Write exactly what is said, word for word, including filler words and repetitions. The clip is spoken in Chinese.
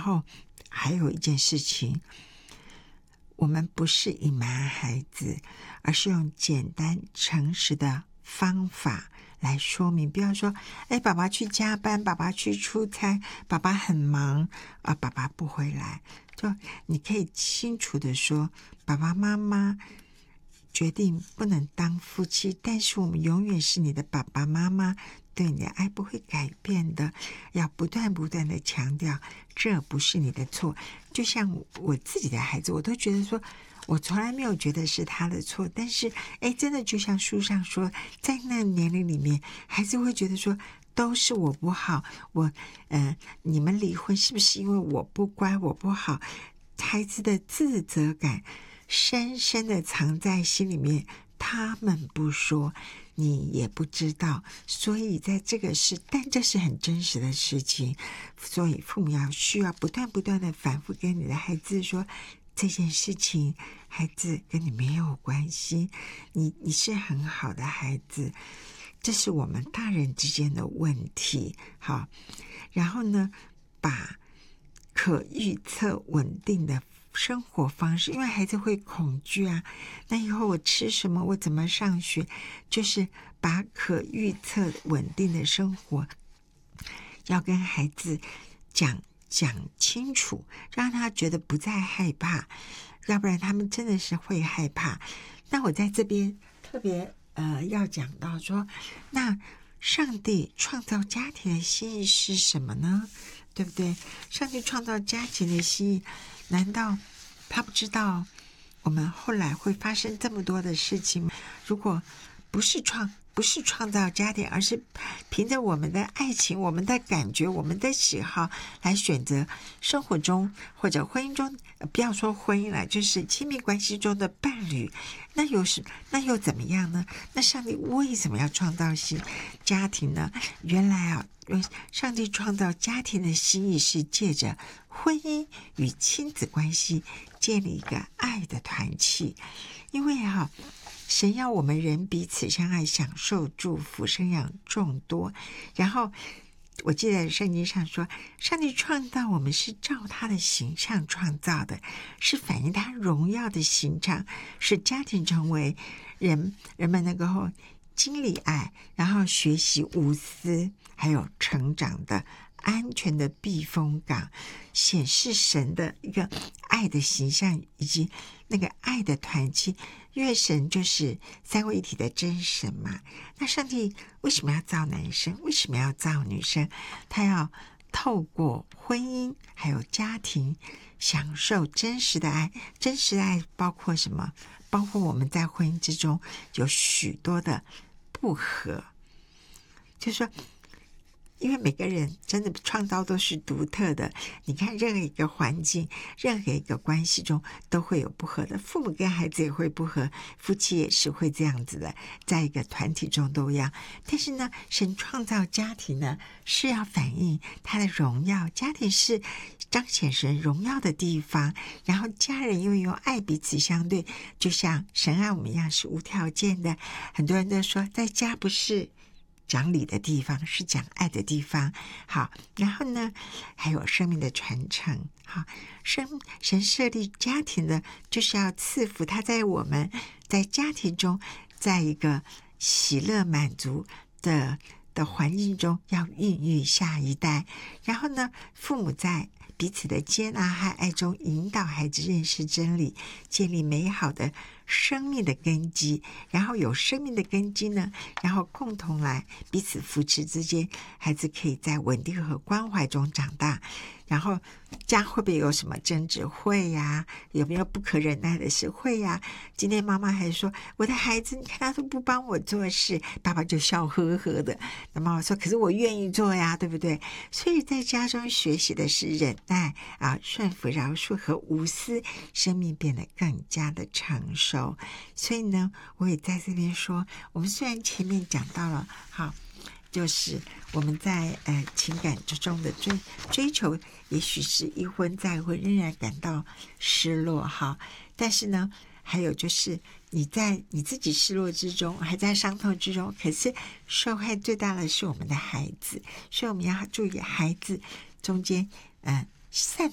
后还有一件事情，我们不是隐瞒孩子，而是用简单诚实的方法来说明。不要说哎，爸爸去加班，爸爸去出差，爸爸很忙啊，爸爸不回来。就你可以清楚的说，爸爸妈妈决定不能当夫妻，但是我们永远是你的爸爸妈妈，对你的爱不会改变的，要不断不断的强调这不是你的错。就像我自己的孩子，我都觉得说我从来没有觉得是他的错，但是哎，真的就像书上说，在那个年龄里面，孩子会觉得说都是我不好，我呃，你们离婚是不是因为我不乖，我不好？孩子的自责感深深的藏在心里面，他们不说，你也不知道，所以在这个事，但这是很真实的事情，所以父母要需要不断不断的反复跟你的孩子说，这件事情孩子跟你没有关系，你你是很好的孩子，这是我们大人之间的问题。好，然后呢，把可预测稳定的生活方式，因为孩子会恐惧啊，那以后我吃什么，我怎么上学，就是把可预测稳定的生活要跟孩子讲讲清楚，让他觉得不再害怕，要不然他们真的是会害怕。那我在这边特别呃要讲到说，那上帝创造家庭的心意是什么呢？对不对？上帝创造家庭的心意，难道他不知道我们后来会发生这么多的事情吗？如果不是创不是创造家庭，而是凭着我们的爱情，我们的感觉，我们的喜好来选择生活中或者婚姻中，不要说婚姻了，就是亲密关系中的伴侣，那又是那又怎么样呢？那上帝为什么要创造新家庭呢？原来啊，上帝创造家庭的心意是借着婚姻与亲子关系建立一个爱的团契。因为啊，神要我们人彼此相爱，享受祝福，生养众多。然后我记得圣经上说，上帝创造我们是照他的形象创造的，是反映他荣耀的形象，使家庭成为人人们能够经历爱，然后学习无私，还有成长的安全的避风港，显示神的一个爱的形象，以及那个爱的团契。因为神就是三位一体的真神嘛，那上帝为什么要造男生？为什么要造女生？他要透过婚姻还有家庭享受真实的爱。真实的爱包括什么？包括我们在婚姻之中有许多的不合，就是说因为每个人真的创造都是独特的，你看任何一个环境，任何一个关系中都会有不合的，父母跟孩子也会不合，夫妻也是会这样子的，在一个团体中都一样。但是呢，神创造家庭呢，是要反映他的荣耀，家庭是彰显神荣耀的地方，然后家人因为用爱彼此相对，就像神爱我们一样是无条件的。很多人都说在家不是讲理的地方，是讲爱的地方。好，然后呢，还有生命的传承。好，神神设立家庭的，就是要赐福他在我们在家庭中，在一个喜乐满足的的环境中，要孕育下一代。然后呢，父母在彼此的接纳和爱中引导孩子认识真理，建立美好的生命的根基。然后有生命的根基呢，然后共同来彼此扶持之间，孩子可以在稳定和关怀中长大。然后家会不会有什么争执？会呀。有没有不可忍耐的事？会呀。今天妈妈还说，我的孩子你看他都不帮我做事，爸爸就笑呵呵的。那妈妈说，可是我愿意做呀，对不对？所以在家中学习的是忍耐啊，顺服、饶恕和无私，生命变得更加的成熟。所以呢，我也在这边说，我们虽然前面讲到了好，就是我们在呃情感之中的追追求，也许是一婚再婚仍然感到失落哈，但是呢，还有就是你在你自己失落之中，还在伤痛之中，可是受害最大的是我们的孩子，所以我们要注意孩子中间呃散